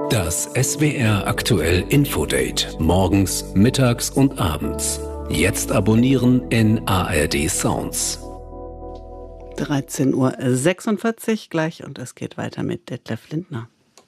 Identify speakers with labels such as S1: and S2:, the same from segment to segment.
S1: Das SWR aktuell Infodate. Morgens, mittags und abends. Jetzt abonnieren in ARD Sounds.
S2: 13:46 Uhr gleich und es geht weiter mit Detlef Lindner.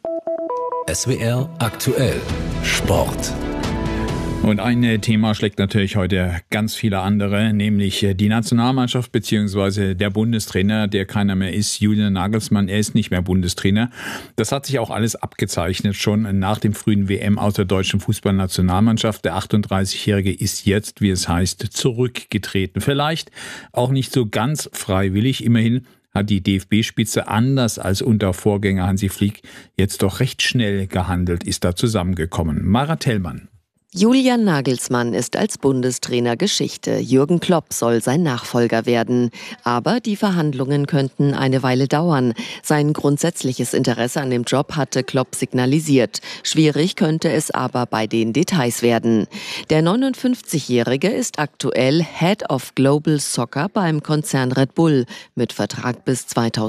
S1: SWR aktuell Sport.
S3: Und ein Thema schlägt natürlich heute ganz viele andere, nämlich die Nationalmannschaft bzw. der Bundestrainer, der keiner mehr ist, Julian Nagelsmann. Er ist nicht mehr Bundestrainer. Das hat sich auch alles abgezeichnet, schon nach dem frühen WM aus der deutschen Fußballnationalmannschaft. Der 38-Jährige ist jetzt, wie es heißt, zurückgetreten. Vielleicht auch nicht so ganz freiwillig. Immerhin hat die DFB-Spitze anders als unter Vorgänger Hansi Flick jetzt doch recht schnell gehandelt, ist da zusammengekommen. Mara Tellmann.
S4: Julian Nagelsmann ist als Bundestrainer Geschichte. Jürgen Klopp soll sein Nachfolger werden. Aber die Verhandlungen könnten eine Weile dauern. Sein grundsätzliches Interesse an dem Job hatte Klopp signalisiert. Schwierig könnte es aber bei den Details werden. Der 59-Jährige ist aktuell Head of Global Soccer beim Konzern Red Bull mit Vertrag bis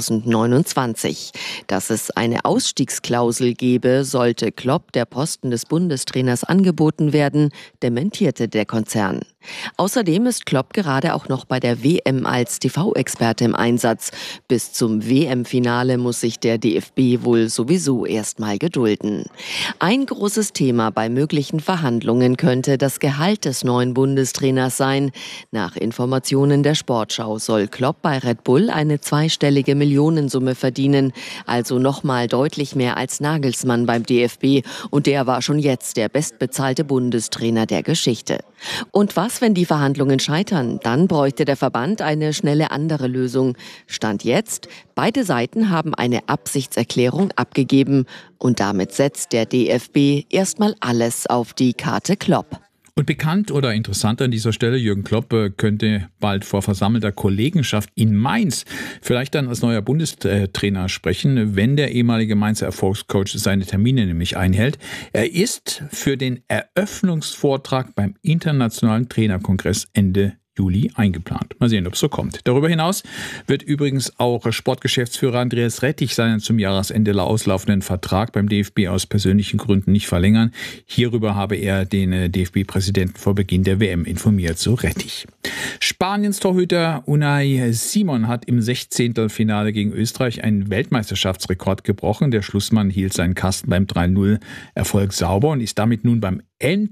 S4: 2029. Dass es eine Ausstiegsklausel gebe, sollte Klopp der Posten des Bundestrainers angeboten werden, dementierte der Konzern. Außerdem ist Klopp gerade auch noch bei der WM als TV-Experte im Einsatz. Bis zum WM-Finale muss sich der DFB wohl sowieso erstmal gedulden. Ein großes Thema bei möglichen Verhandlungen könnte das Gehalt des neuen Bundestrainers sein. Nach Informationen der Sportschau soll Klopp bei Red Bull eine zweistellige Millionensumme verdienen, also nochmal deutlich mehr als Nagelsmann beim DFB. Und der war schon jetzt der bestbezahlte Bundestrainer der Geschichte. Und was, wenn die Verhandlungen scheitern? Dann bräuchte der Verband eine schnelle andere Lösung. Stand jetzt, beide Seiten haben eine Absichtserklärung abgegeben. Und damit setzt der DFB erstmal alles auf die Karte Klopp.
S3: Und bekannt oder interessant an dieser Stelle, Jürgen Klopp könnte bald vor versammelter Kollegenschaft in Mainz vielleicht dann als neuer Bundestrainer sprechen, wenn der ehemalige Mainzer Erfolgscoach seine Termine nämlich einhält. Er ist für den Eröffnungsvortrag beim Internationalen Trainerkongress Ende Juli eingeplant. Mal sehen, ob es so kommt. Darüber hinaus wird übrigens auch Sportgeschäftsführer Andreas Rettich seinen zum Jahresende auslaufenden Vertrag beim DFB aus persönlichen Gründen nicht verlängern. Hierüber habe er den DFB-Präsidenten vor Beginn der WM informiert, so Rettich. Spaniens Torhüter Unai Simon hat im 16. Finale gegen Österreich einen Weltmeisterschaftsrekord gebrochen. Der Schlussmann hielt seinen Kasten beim 3:0-Erfolg sauber und ist damit nun bei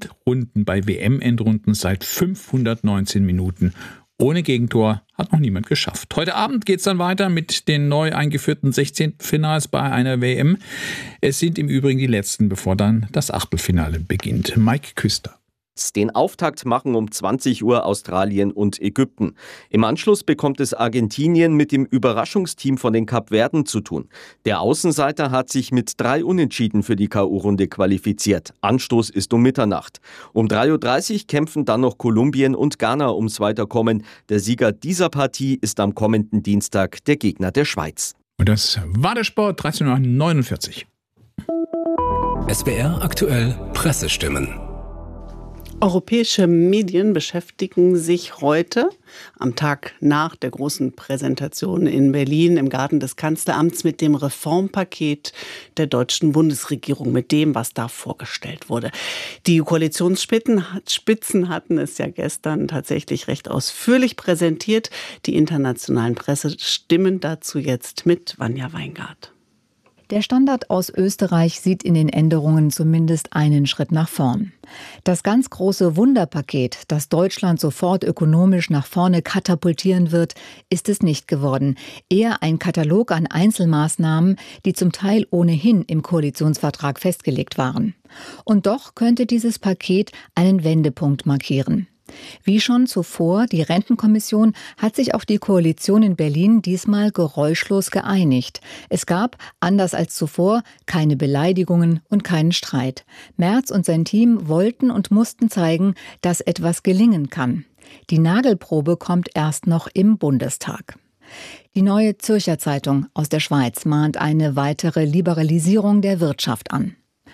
S3: WM-Endrunden seit 519 Minuten ohne Gegentor, hat noch niemand geschafft. Heute Abend geht es dann weiter mit den neu eingeführten 16. Finals bei einer WM. Es sind im Übrigen die letzten, bevor dann das Achtelfinale beginnt. Mike Küster.
S5: Den Auftakt machen um 20 Uhr Australien und Ägypten. Im Anschluss bekommt es Argentinien mit dem Überraschungsteam von den Kapverden zu tun. Der Außenseiter hat sich mit 3 Unentschieden für die K.O.-Runde qualifiziert. Anstoß ist um Mitternacht. Um 3:30 Uhr kämpfen dann noch Kolumbien und Ghana ums Weiterkommen. Der Sieger dieser Partie ist am kommenden Dienstag der Gegner der Schweiz.
S3: Und das war der Sport, 13:49
S1: Uhr. SWR aktuell Pressestimmen.
S2: Europäische Medien beschäftigen sich heute, am Tag nach der großen Präsentation in Berlin im Garten des Kanzleramts, mit dem Reformpaket der deutschen Bundesregierung, mit dem, was da vorgestellt wurde. Die Koalitionsspitzen hatten es ja gestern tatsächlich recht ausführlich präsentiert. Die internationalen Pressestimmen dazu jetzt mit Vanja Weingart.
S6: Der Standard aus Österreich sieht in den Änderungen zumindest einen Schritt nach vorn. Das ganz große Wunderpaket, das Deutschland sofort ökonomisch nach vorne katapultieren wird, ist es nicht geworden. Eher ein Katalog an Einzelmaßnahmen, die zum Teil ohnehin im Koalitionsvertrag festgelegt waren. Und doch könnte dieses Paket einen Wendepunkt markieren. Wie schon zuvor, die Rentenkommission hat sich auf die Koalition in Berlin diesmal geräuschlos geeinigt. Es gab, anders als zuvor, keine Beleidigungen und keinen Streit. Merz und sein Team wollten und mussten zeigen, dass etwas gelingen kann. Die Nagelprobe kommt erst noch im Bundestag. Die Neue Zürcher Zeitung aus der Schweiz mahnt eine weitere Liberalisierung der Wirtschaft an.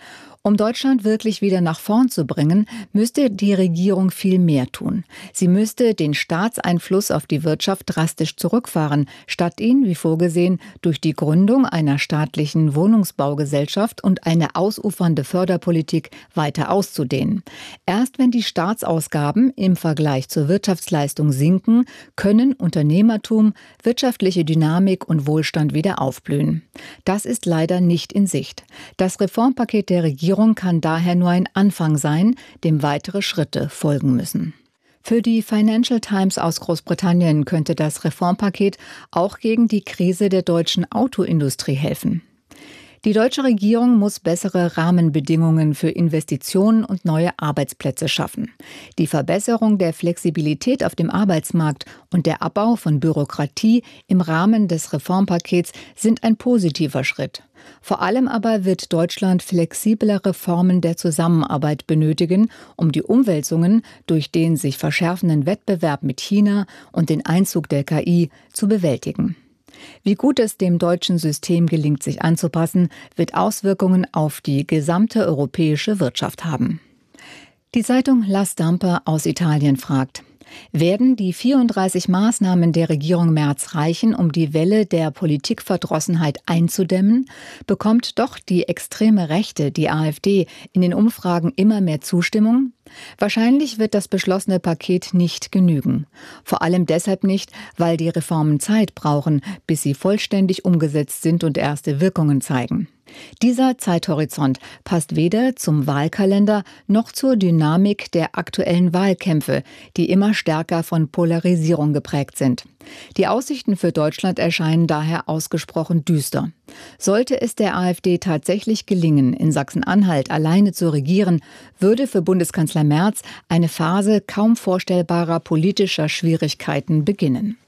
S6: Um Deutschland wirklich wieder nach vorn zu bringen, müsste die Regierung viel mehr tun. Sie müsste den Staatseinfluss auf die Wirtschaft drastisch zurückfahren, statt ihn, wie vorgesehen, durch die Gründung einer staatlichen Wohnungsbaugesellschaft und eine ausufernde Förderpolitik weiter auszudehnen. Erst wenn die Staatsausgaben im Vergleich zur Wirtschaftsleistung sinken, können Unternehmertum, wirtschaftliche Dynamik und Wohlstand wieder aufblühen. Das ist leider nicht in Sicht. Das Reformpaket der Regierung kann daher nur ein Anfang sein, dem weitere Schritte folgen müssen. Für die Financial Times aus Großbritannien könnte das Reformpaket auch gegen die Krise der deutschen Autoindustrie helfen. Die deutsche Regierung muss bessere Rahmenbedingungen für Investitionen und neue Arbeitsplätze schaffen. Die Verbesserung der Flexibilität auf dem Arbeitsmarkt und der Abbau von Bürokratie im Rahmen des Reformpakets sind ein positiver Schritt. Vor allem aber wird Deutschland flexiblere Formen der Zusammenarbeit benötigen, um die Umwälzungen durch den sich verschärfenden Wettbewerb mit China und den Einzug der KI zu bewältigen. Wie gut es dem deutschen System gelingt, sich anzupassen, wird Auswirkungen auf die gesamte europäische Wirtschaft haben. Die Zeitung La Stampa aus Italien fragt: Werden die 34 Maßnahmen der Regierung Merz reichen, um die Welle der Politikverdrossenheit einzudämmen? Bekommt doch die extreme Rechte, die AfD, in den Umfragen immer mehr Zustimmung? Wahrscheinlich wird das beschlossene Paket nicht genügen. Vor allem deshalb nicht, weil die Reformen Zeit brauchen, bis sie vollständig umgesetzt sind und erste Wirkungen zeigen. Dieser Zeithorizont passt weder zum Wahlkalender noch zur Dynamik der aktuellen Wahlkämpfe, die immer stärker von Polarisierung geprägt sind. Die Aussichten für Deutschland erscheinen daher ausgesprochen düster. Sollte es der AfD tatsächlich gelingen, in Sachsen-Anhalt alleine zu regieren, würde für Bundeskanzler Merz eine Phase kaum vorstellbarer politischer Schwierigkeiten beginnen.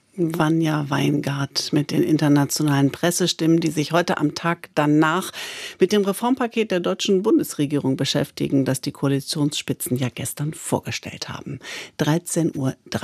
S2: Vanja Weingart mit den internationalen Pressestimmen, die sich heute am Tag danach mit dem Reformpaket der deutschen Bundesregierung beschäftigen, das die Koalitionsspitzen ja gestern vorgestellt haben. 13:53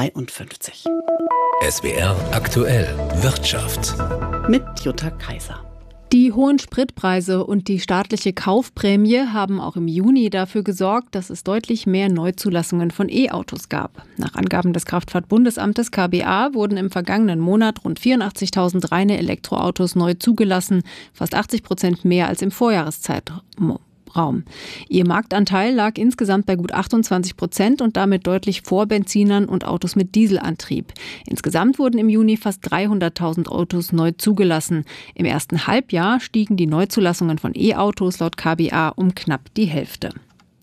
S2: Uhr.
S1: SWR aktuell Wirtschaft.
S2: Mit Jutta Kaiser.
S7: Die hohen Spritpreise und die staatliche Kaufprämie haben auch im Juni dafür gesorgt, dass es deutlich mehr Neuzulassungen von E-Autos gab. Nach Angaben des Kraftfahrtbundesamtes KBA wurden im vergangenen Monat rund 84.000 reine Elektroautos neu zugelassen, fast 80% mehr als im Vorjahreszeitraum. Ihr Marktanteil lag insgesamt bei gut 28% und damit deutlich vor Benzinern und Autos mit Dieselantrieb. Insgesamt wurden im Juni fast 300.000 Autos neu zugelassen. Im ersten Halbjahr stiegen die Neuzulassungen von E-Autos laut KBA um knapp die Hälfte.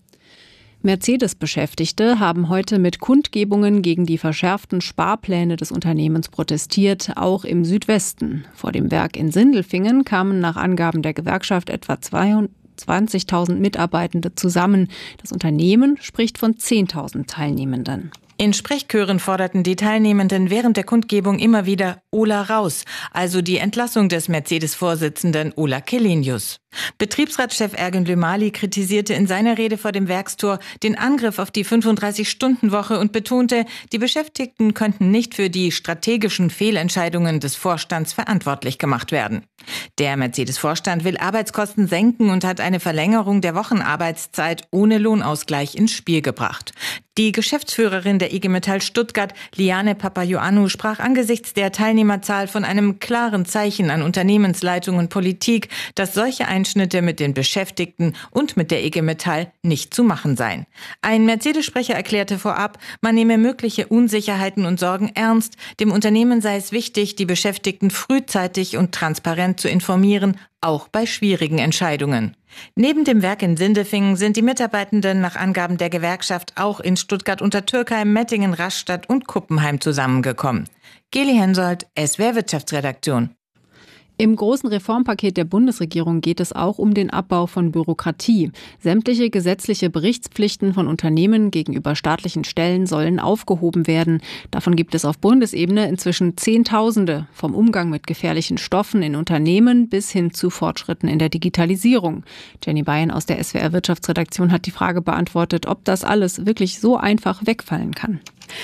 S7: Mercedes-Beschäftigte haben heute mit Kundgebungen gegen die verschärften Sparpläne des Unternehmens protestiert, auch im Südwesten. Vor dem Werk in Sindelfingen kamen nach Angaben der Gewerkschaft etwa 20.000 Mitarbeitende zusammen. Das Unternehmen spricht von 10.000 Teilnehmenden.
S8: In Sprechchören forderten die Teilnehmenden während der Kundgebung immer wieder Ola raus, also die Entlassung des Mercedes-Vorsitzenden Ola Källenius. Betriebsratschef Ergun Lümali kritisierte in seiner Rede vor dem Werkstor den Angriff auf die 35-Stunden-Woche und betonte, die Beschäftigten könnten nicht für die strategischen Fehlentscheidungen des Vorstands verantwortlich gemacht werden. Der Mercedes-Vorstand will Arbeitskosten senken und hat eine Verlängerung der Wochenarbeitszeit ohne Lohnausgleich ins Spiel gebracht. Die Geschäftsführerin der IG Metall Stuttgart, Liane Papaioannou, sprach angesichts der Teilnehmerzahl von einem klaren Zeichen an Unternehmensleitung und Politik, dass solche Einschnitte mit den Beschäftigten und mit der IG Metall nicht zu machen seien. Ein Mercedes-Sprecher erklärte vorab, man nehme mögliche Unsicherheiten und Sorgen ernst. Dem Unternehmen sei es wichtig, die Beschäftigten frühzeitig und transparent zu informieren, auch bei schwierigen Entscheidungen. Neben dem Werk in Sindelfingen sind die Mitarbeitenden nach Angaben der Gewerkschaft auch in Stuttgart-Untertürkheim, Mettingen, Rastatt und Kuppenheim zusammengekommen. Geli Hensoldt, SWR Wirtschaftsredaktion.
S7: Im großen Reformpaket der Bundesregierung geht es auch um den Abbau von Bürokratie. Sämtliche gesetzliche Berichtspflichten von Unternehmen gegenüber staatlichen Stellen sollen aufgehoben werden. Davon gibt es auf Bundesebene inzwischen Zehntausende, vom Umgang mit gefährlichen Stoffen in Unternehmen bis hin zu Fortschritten in der Digitalisierung. Jenny Bayern aus der SWR Wirtschaftsredaktion hat die Frage beantwortet, ob das alles wirklich so einfach wegfallen kann.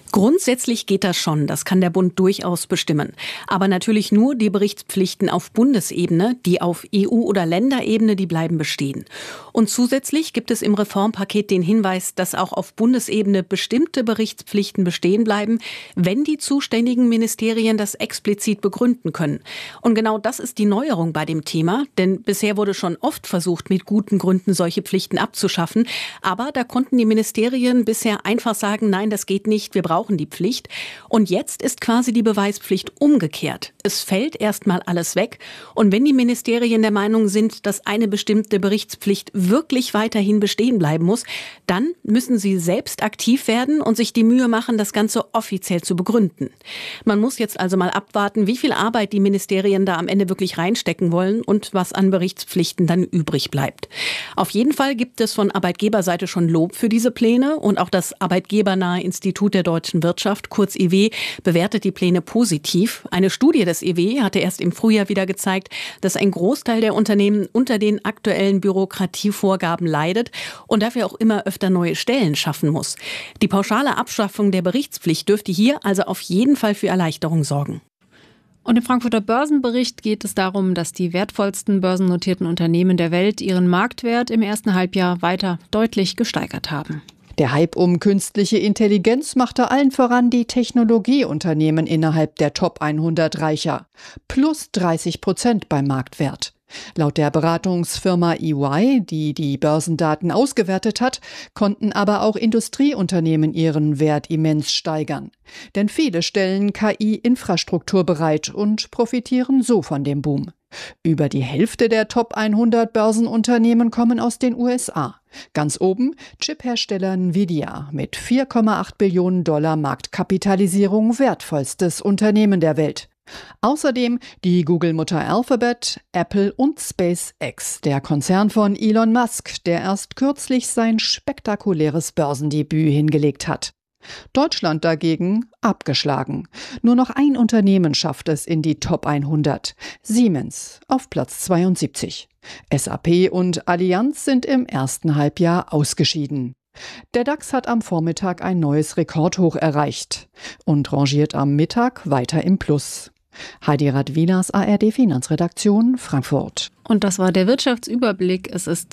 S9: Grundsätzlich geht das schon, das kann der Bund durchaus bestimmen. Aber natürlich nur die Berichtspflichten auf Bundesebene, die auf EU- oder Länderebene, die bleiben bestehen. Und zusätzlich gibt es im Reformpaket den Hinweis, dass auch auf Bundesebene bestimmte Berichtspflichten bestehen bleiben, wenn die zuständigen Ministerien das explizit begründen können. Und genau das ist die Neuerung bei dem Thema, denn bisher wurde schon oft versucht, mit guten Gründen solche Pflichten abzuschaffen. Aber da konnten die Ministerien bisher einfach sagen, nein, das geht nicht, wir brauchen die Pflicht. Und jetzt ist quasi die Beweispflicht umgekehrt. Es fällt erstmal alles weg. Und wenn die Ministerien der Meinung sind, dass eine bestimmte Berichtspflicht wirklich weiterhin bestehen bleiben muss, dann müssen sie selbst aktiv werden und sich die Mühe machen, das Ganze offiziell zu begründen. Man muss jetzt also mal abwarten, wie viel Arbeit die Ministerien da am Ende wirklich reinstecken wollen und was an Berichtspflichten dann übrig bleibt. Auf jeden Fall gibt es von Arbeitgeberseite schon Lob für diese Pläne und auch das Arbeitgebernahe Institut der deutschen Wirtschaft, kurz IW, bewertet die Pläne positiv. Eine Studie des IW hatte erst im Frühjahr wieder gezeigt, dass ein Großteil der Unternehmen unter den aktuellen Bürokratievorgaben leidet und dafür auch immer öfter neue Stellen schaffen muss. Die pauschale Abschaffung der Berichtspflicht dürfte hier also auf jeden Fall für Erleichterung sorgen.
S7: Und im Frankfurter Börsenbericht geht es darum, dass die wertvollsten börsennotierten Unternehmen der Welt ihren Marktwert im ersten Halbjahr weiter deutlich gesteigert haben.
S10: Der Hype um künstliche Intelligenz machte allen voran die Technologieunternehmen innerhalb der Top 100 reicher. Plus 30% beim Marktwert. Laut der Beratungsfirma EY, die die Börsendaten ausgewertet hat, konnten aber auch Industrieunternehmen ihren Wert immens steigern. Denn viele stellen KI-Infrastruktur bereit und profitieren so von dem Boom. Über die Hälfte der Top 100 Börsenunternehmen kommen aus den USA. Ganz oben Chiphersteller Nvidia mit 4,8 Billionen $ Marktkapitalisierung, wertvollstes Unternehmen der Welt. Außerdem die Google-Mutter Alphabet, Apple und SpaceX, der Konzern von Elon Musk, der erst kürzlich sein spektakuläres Börsendebüt hingelegt hat. Deutschland dagegen abgeschlagen. Nur noch ein Unternehmen schafft es in die Top 100. Siemens auf Platz 72. SAP und Allianz sind im ersten Halbjahr ausgeschieden. Der DAX hat am Vormittag ein neues Rekordhoch erreicht und rangiert am Mittag weiter im Plus. Heidi Radwilas, ARD Finanzredaktion, Frankfurt.
S7: Und das war der Wirtschaftsüberblick. Es ist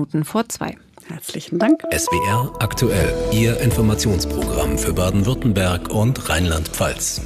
S7: 2:02.
S2: Herzlichen Dank.
S1: SWR aktuell, Ihr Informationsprogramm für Baden-Württemberg und Rheinland-Pfalz.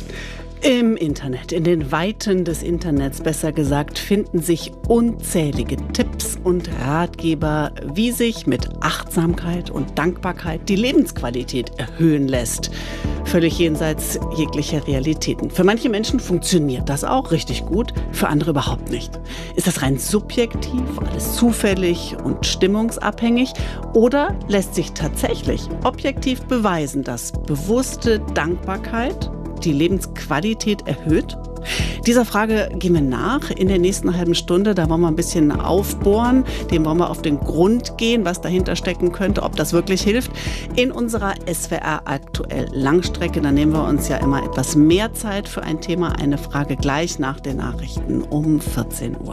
S2: Im Internet, in den Weiten des Internets besser gesagt, finden sich unzählige Tipps und Ratgeber, wie sich mit Achtsamkeit und Dankbarkeit die Lebensqualität erhöhen lässt. Völlig jenseits jeglicher Realitäten. Für manche Menschen funktioniert das auch richtig gut, für andere überhaupt nicht. Ist das rein subjektiv, alles zufällig und stimmungsabhängig? Oder lässt sich tatsächlich objektiv beweisen, dass bewusste Dankbarkeit die Lebensqualität erhöht? Dieser Frage gehen wir nach in der nächsten halben Stunde. Da wollen wir ein bisschen aufbohren. Dem wollen wir auf den Grund gehen, was dahinter stecken könnte, ob das wirklich hilft. In unserer SWR aktuell Langstrecke, da nehmen wir uns ja immer etwas mehr Zeit für ein Thema. Eine Frage gleich nach den Nachrichten um 14 Uhr.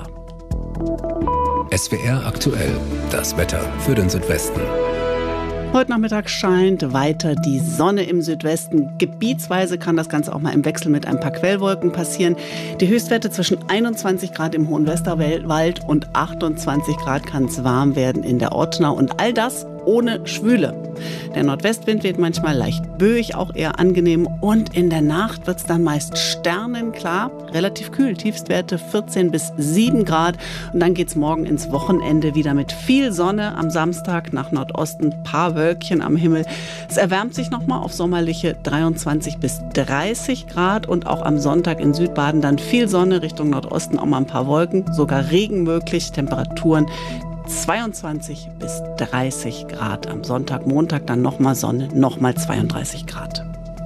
S1: SWR aktuell, das Wetter für den Südwesten.
S2: Heute Nachmittag scheint weiter die Sonne im Südwesten. Gebietsweise kann das Ganze auch mal im Wechsel mit ein paar Quellwolken passieren. Die Höchstwerte zwischen 21 Grad im Hohen Westerwald und 28 Grad kann es warm werden in der Ortenau. Und all das ohne Schwüle. Der Nordwestwind weht manchmal leicht böig, auch eher angenehm. Und in der Nacht wird es dann meist sternenklar, relativ kühl. Tiefstwerte 14 bis 7 Grad. Und dann geht es morgen ins Wochenende wieder mit viel Sonne. Am Samstag nach Nordosten paar Wölkchen am Himmel. Es erwärmt sich nochmal auf sommerliche 23 bis 30 Grad. Und auch am Sonntag in Südbaden dann viel Sonne, Richtung Nordosten auch mal ein paar Wolken. Sogar Regen möglich. Temperaturen 22 bis 30 Grad am Sonntag, Montag dann nochmal Sonne, nochmal 32 Grad.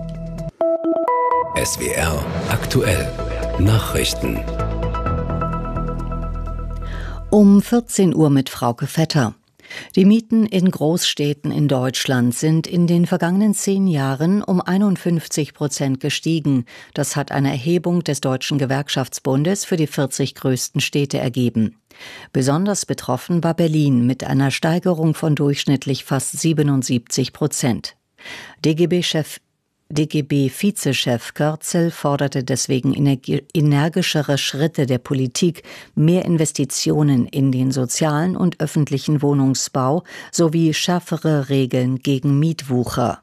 S1: SWR aktuell Nachrichten.
S11: Um 14 Uhr mit Frauke Vetter. Die Mieten in Großstädten in Deutschland sind in den vergangenen 10 Jahren um 51% gestiegen. Das hat eine Erhebung des Deutschen Gewerkschaftsbundes für die 40 größten Städte ergeben. Besonders betroffen war Berlin mit einer Steigerung von durchschnittlich fast 77%. DGB-Vizechef Körzel forderte deswegen energischere Schritte der Politik, mehr Investitionen in den sozialen und öffentlichen Wohnungsbau sowie schärfere Regeln gegen Mietwucher.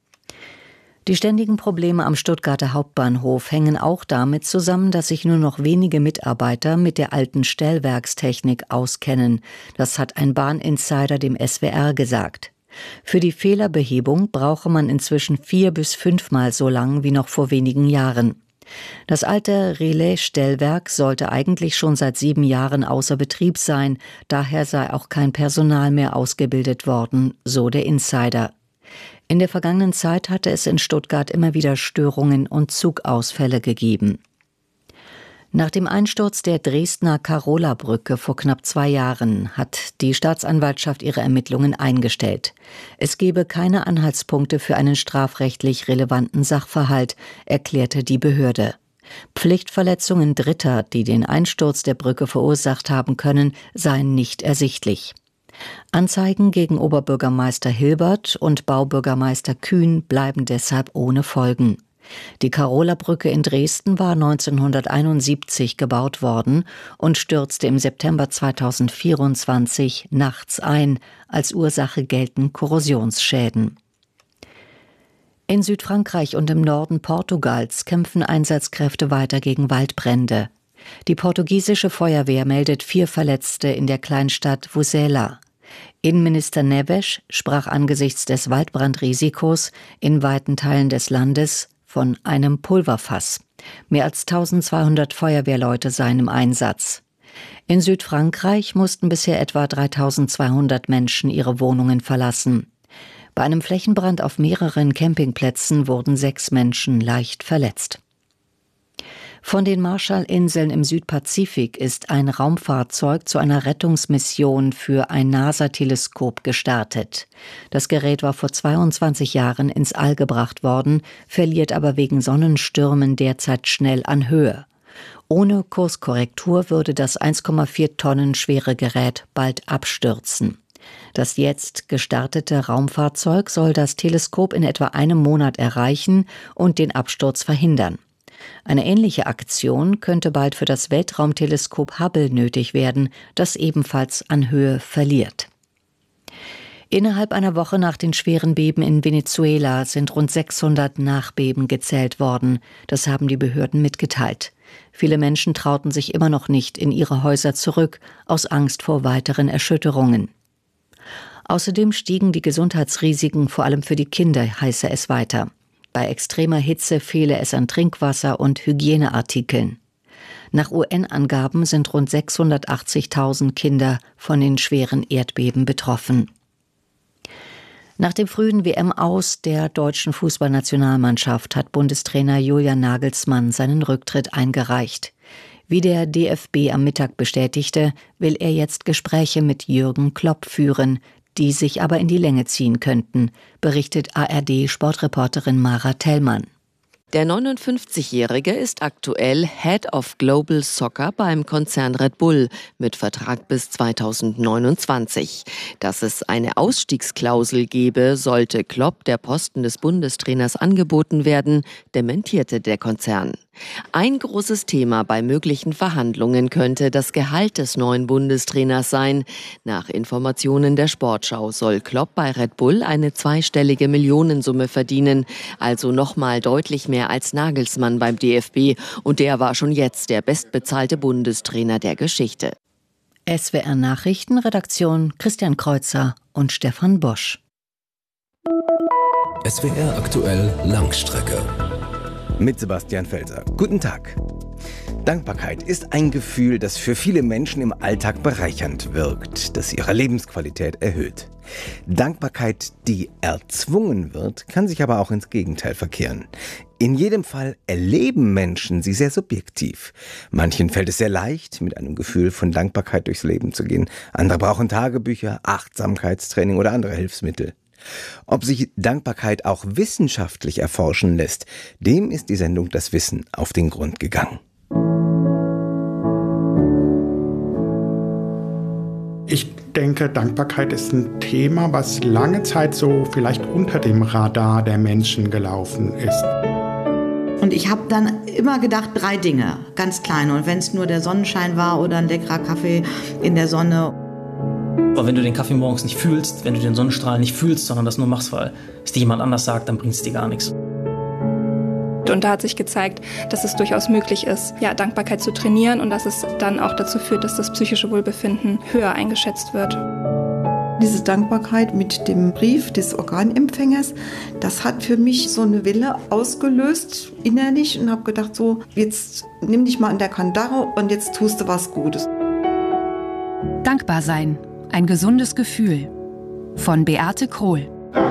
S11: Die ständigen Probleme am Stuttgarter Hauptbahnhof hängen auch damit zusammen, dass sich nur noch wenige Mitarbeiter mit der alten Stellwerkstechnik auskennen. Das hat ein Bahninsider dem SWR gesagt. Für die Fehlerbehebung brauche man inzwischen 4 bis 5 Mal so lang wie noch vor wenigen Jahren. Das alte Relaisstellwerk sollte eigentlich schon seit 7 Jahren außer Betrieb sein, daher sei auch kein Personal mehr ausgebildet worden, so der Insider. In der vergangenen Zeit hatte es in Stuttgart immer wieder Störungen und Zugausfälle gegeben. Nach dem Einsturz der Dresdner Karola-Brücke vor knapp 2 Jahren hat die Staatsanwaltschaft ihre Ermittlungen eingestellt. Es gebe keine Anhaltspunkte für einen strafrechtlich relevanten Sachverhalt, erklärte die Behörde. Pflichtverletzungen Dritter, die den Einsturz der Brücke verursacht haben können, seien nicht ersichtlich. Anzeigen gegen Oberbürgermeister Hilbert und Baubürgermeister Kühn bleiben deshalb ohne Folgen. Die Karola-Brücke in Dresden war 1971 gebaut worden und stürzte im September 2024 nachts ein. Als Ursache gelten Korrosionsschäden. In Südfrankreich und im Norden Portugals kämpfen Einsatzkräfte weiter gegen Waldbrände. Die portugiesische Feuerwehr meldet 4 Verletzte in der Kleinstadt Vozela. Innenminister Neves sprach angesichts des Waldbrandrisikos in weiten Teilen des Landes von einem Pulverfass. Mehr als 1200 Feuerwehrleute seien im Einsatz. In Südfrankreich mussten bisher etwa 3200 Menschen ihre Wohnungen verlassen. Bei einem Flächenbrand auf mehreren Campingplätzen wurden 6 Menschen leicht verletzt. Von den Marshallinseln im Südpazifik ist ein Raumfahrzeug zu einer Rettungsmission für ein NASA-Teleskop gestartet. Das Gerät war vor 22 Jahren ins All gebracht worden, verliert aber wegen Sonnenstürmen derzeit schnell an Höhe. Ohne Kurskorrektur würde das 1,4 Tonnen schwere Gerät bald abstürzen. Das jetzt gestartete Raumfahrzeug soll das Teleskop in etwa einem Monat erreichen und den Absturz verhindern. Eine ähnliche Aktion könnte bald für das Weltraumteleskop Hubble nötig werden, das ebenfalls an Höhe verliert. Innerhalb einer Woche nach den schweren Beben in Venezuela sind rund 600 Nachbeben gezählt worden. Das haben die Behörden mitgeteilt. Viele Menschen trauten sich immer noch nicht in ihre Häuser zurück, aus Angst vor weiteren Erschütterungen. Außerdem stiegen die Gesundheitsrisiken vor allem für die Kinder, heiße es weiter. Bei extremer Hitze fehle es an Trinkwasser und Hygieneartikeln. Nach UN-Angaben sind rund 680.000 Kinder von den schweren Erdbeben betroffen. Nach dem frühen WM-Aus der deutschen Fußballnationalmannschaft hat Bundestrainer Julian Nagelsmann seinen Rücktritt eingereicht. Wie der DFB am Mittag bestätigte, will er jetzt Gespräche mit Jürgen Klopp führen, die sich aber in die Länge ziehen könnten, berichtet ARD-Sportreporterin Mara Tellmann.
S4: Der 59-Jährige ist aktuell Head of Global Soccer beim Konzern Red Bull mit Vertrag bis 2029. Dass es eine Ausstiegsklausel gebe, sollte Klopp der Posten des Bundestrainers angeboten werden, dementierte der Konzern. Ein großes Thema bei möglichen Verhandlungen könnte das Gehalt des neuen Bundestrainers sein. Nach Informationen der Sportschau soll Klopp bei Red Bull eine 2-stellige Millionensumme verdienen, also nochmal deutlich mehr als Nagelsmann beim DFB, und der war schon jetzt der bestbezahlte Bundestrainer der Geschichte.
S11: SWR Nachrichtenredaktion Christian Kreuzer und Stefan Bosch.
S1: SWR aktuell Langstrecke.
S12: Mit Sebastian Felser. Guten Tag. Dankbarkeit ist ein Gefühl, das für viele Menschen im Alltag bereichernd wirkt, das ihre Lebensqualität erhöht. Dankbarkeit, die erzwungen wird, kann sich aber auch ins Gegenteil verkehren. In jedem Fall erleben Menschen sie sehr subjektiv. Manchen fällt es sehr leicht, mit einem Gefühl von Dankbarkeit durchs Leben zu gehen. Andere brauchen Tagebücher, Achtsamkeitstraining oder andere Hilfsmittel. Ob sich Dankbarkeit auch wissenschaftlich erforschen lässt, dem ist die Sendung Das Wissen auf den Grund gegangen.
S13: Ich denke, Dankbarkeit ist ein Thema, was lange Zeit so vielleicht unter dem Radar der Menschen gelaufen ist.
S14: Und ich habe dann immer gedacht, 3 Dinge, ganz kleine. Und wenn es nur der Sonnenschein war oder ein leckerer Kaffee in der Sonne.
S15: Aber wenn du den Kaffee morgens nicht fühlst, wenn du den Sonnenstrahl nicht fühlst, sondern das nur machst, weil es dir jemand anders sagt, dann bringt es dir gar nichts.
S16: Und da hat sich gezeigt, dass es durchaus möglich ist, Dankbarkeit zu trainieren und dass es dann auch dazu führt, dass das psychische Wohlbefinden höher eingeschätzt wird.
S17: Diese Dankbarkeit mit dem Brief des Organempfängers, das hat für mich so eine Welle ausgelöst innerlich und habe gedacht, so, jetzt nimm dich mal an der Kandare und jetzt tust du was Gutes.
S18: Dankbar sein, ein gesundes Gefühl. Von Beate Krohl.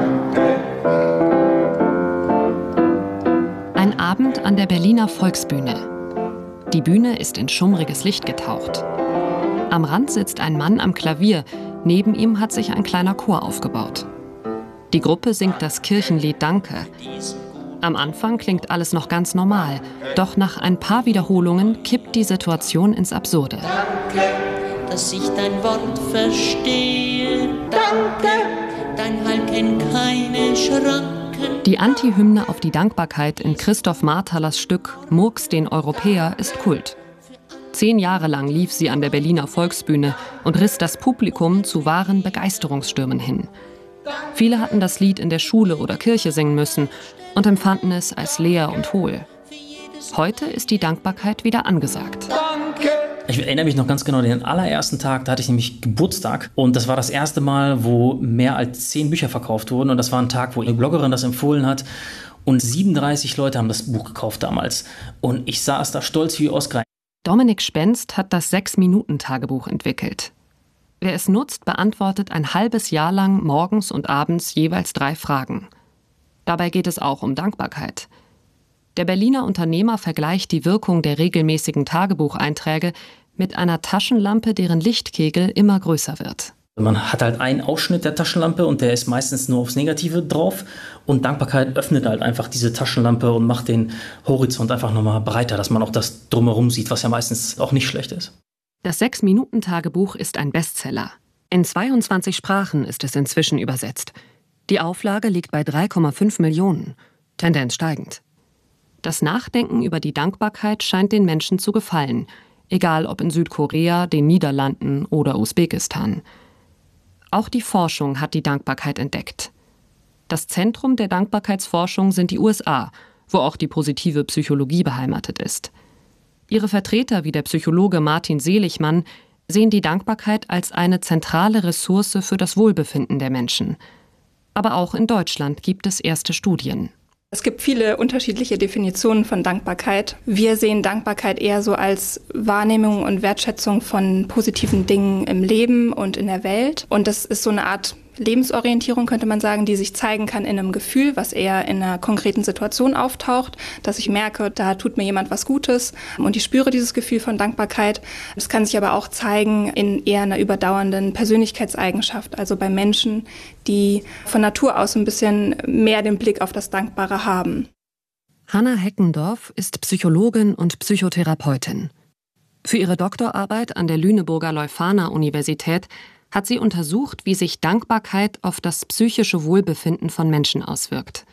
S18: Ein Abend an der Berliner Volksbühne. Die Bühne ist in schummriges Licht getaucht. Am Rand sitzt ein Mann am Klavier, neben ihm hat sich ein kleiner Chor aufgebaut. Die Gruppe singt das Kirchenlied Danke. Am Anfang klingt alles noch ganz normal, doch nach ein paar Wiederholungen kippt die Situation ins Absurde.
S19: Danke, dass ich dein Wort verstehe. Danke, dein Heil kennt keine Schranken.
S18: Die Antihymne auf die Dankbarkeit in Christoph Marthalers Stück Murks den Europäer ist Kult. 10 Jahre lang lief sie an der Berliner Volksbühne und riss das Publikum zu wahren Begeisterungsstürmen hin. Viele hatten das Lied in der Schule oder Kirche singen müssen und empfanden es als leer und hohl. Heute ist die Dankbarkeit wieder angesagt.
S15: Ich erinnere mich noch ganz genau, den allerersten Tag, da hatte ich nämlich Geburtstag und das war das erste Mal, wo mehr als 10 Bücher verkauft wurden und das war ein Tag, wo eine Bloggerin das empfohlen hat und 37 Leute haben das Buch gekauft damals und ich saß da stolz wie Oskar.
S18: Dominik Spenst hat das 6-Minuten-Tagebuch entwickelt. Wer es nutzt, beantwortet ein halbes Jahr lang morgens und abends jeweils 3 Fragen. Dabei geht es auch um Dankbarkeit. Der Berliner Unternehmer vergleicht die Wirkung der regelmäßigen Tagebucheinträge mit einer Taschenlampe, deren Lichtkegel immer größer wird.
S15: Man hat halt einen Ausschnitt der Taschenlampe und der ist meistens nur aufs Negative drauf. Und Dankbarkeit öffnet halt einfach diese Taschenlampe und macht den Horizont einfach nochmal breiter, dass man auch das Drumherum sieht, was ja meistens auch nicht schlecht ist.
S18: Das 6-Minuten-Tagebuch ist ein Bestseller. In 22 Sprachen ist es inzwischen übersetzt. Die Auflage liegt bei 3,5 Millionen. Tendenz steigend. Das Nachdenken über die Dankbarkeit scheint den Menschen zu gefallen, egal ob in Südkorea, den Niederlanden oder Usbekistan. Auch die Forschung hat die Dankbarkeit entdeckt. Das Zentrum der Dankbarkeitsforschung sind die USA, wo auch die positive Psychologie beheimatet ist. Ihre Vertreter wie der Psychologe Martin Seligmann sehen die Dankbarkeit als eine zentrale Ressource für das Wohlbefinden der Menschen. Aber auch in Deutschland gibt es erste Studien.
S16: Es gibt viele unterschiedliche Definitionen von Dankbarkeit. Wir sehen Dankbarkeit eher so als Wahrnehmung und Wertschätzung von positiven Dingen im Leben und in der Welt. Und das ist so eine Art Lebensorientierung, könnte man sagen, die sich zeigen kann in einem Gefühl, was eher in einer konkreten Situation auftaucht, dass ich merke, da tut mir jemand was Gutes und ich spüre dieses Gefühl von Dankbarkeit. Es kann sich aber auch zeigen in eher einer überdauernden Persönlichkeitseigenschaft, also bei Menschen, die von Natur aus ein bisschen mehr den Blick auf das Dankbare haben.
S18: Hanna Heckendorf ist Psychologin und Psychotherapeutin. Für ihre Doktorarbeit an der Lüneburger Leuphana-Universität hat sie untersucht, wie sich Dankbarkeit auf das psychische Wohlbefinden von Menschen auswirkt.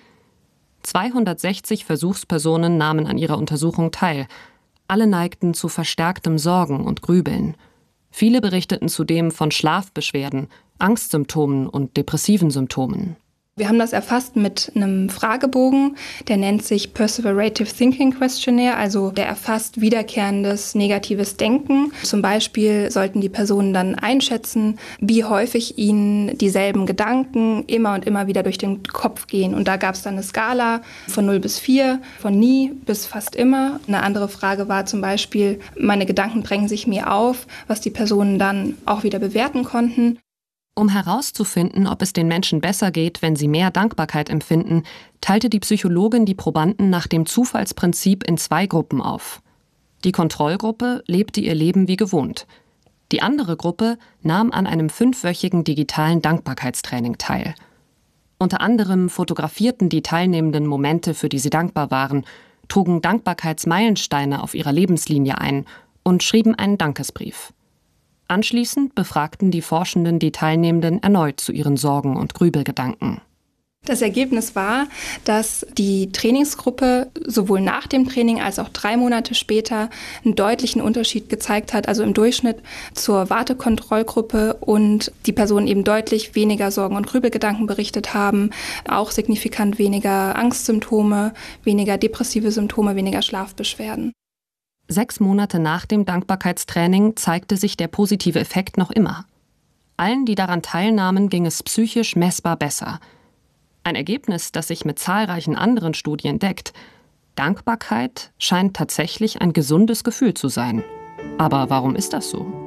S18: 260 Versuchspersonen nahmen an ihrer Untersuchung teil. Alle neigten zu verstärktem Sorgen und Grübeln. Viele berichteten zudem von Schlafbeschwerden, Angstsymptomen und depressiven Symptomen.
S16: Wir haben das erfasst mit einem Fragebogen, der nennt sich Perseverative Thinking Questionnaire, also der erfasst wiederkehrendes negatives Denken. Zum Beispiel sollten die Personen dann einschätzen, wie häufig ihnen dieselben Gedanken immer und immer wieder durch den Kopf gehen. Und da gab es dann eine Skala von 0 bis 4, von nie bis fast immer. Eine andere Frage war zum Beispiel, meine Gedanken drängen sich mir auf, was die Personen dann auch wieder bewerten konnten.
S18: Um herauszufinden, ob es den Menschen besser geht, wenn sie mehr Dankbarkeit empfinden, teilte die Psychologin die Probanden nach dem Zufallsprinzip in 2 Gruppen auf. Die Kontrollgruppe lebte ihr Leben wie gewohnt. Die andere Gruppe nahm an einem 5-wöchigen digitalen Dankbarkeitstraining teil. Unter anderem fotografierten die Teilnehmenden Momente, für die sie dankbar waren, trugen Dankbarkeitsmeilensteine auf ihrer Lebenslinie ein und schrieben einen Dankesbrief. Anschließend befragten die Forschenden die Teilnehmenden erneut zu ihren Sorgen und Grübelgedanken.
S16: Das Ergebnis war, dass die Trainingsgruppe sowohl nach dem Training als auch 3 Monate später einen deutlichen Unterschied gezeigt hat, also im Durchschnitt zur Wartekontrollgruppe, und die Personen eben deutlich weniger Sorgen und Grübelgedanken berichtet haben, auch signifikant weniger Angstsymptome, weniger depressive Symptome, weniger Schlafbeschwerden.
S18: 6 Monate nach dem Dankbarkeitstraining zeigte sich der positive Effekt noch immer. Allen, die daran teilnahmen, ging es psychisch messbar besser. Ein Ergebnis, das sich mit zahlreichen anderen Studien deckt. Dankbarkeit scheint tatsächlich ein gesundes Gefühl zu sein. Aber warum ist das so?